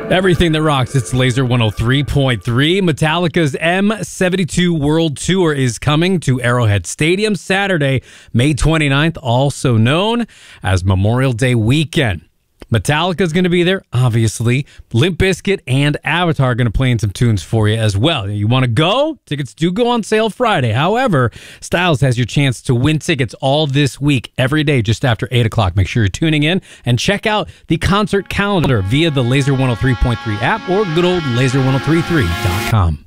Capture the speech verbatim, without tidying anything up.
Everything that rocks, it's Laser one oh three point three. Metallica's M seventy-two World Tour is coming to Arrowhead Stadium Saturday, May twenty-ninth, also known as Memorial Day weekend. Metallica's going to be there, obviously. Limp Bizkit and Avatar are going to play in some tunes for you as well. You want to go? Tickets do go on sale Friday. However, Styles has your chance to win tickets all this week, every day, just after eight o'clock. Make sure you're tuning in and check out the concert calendar via the Laser one oh three point three app or good old laser ten thirty-three dot com.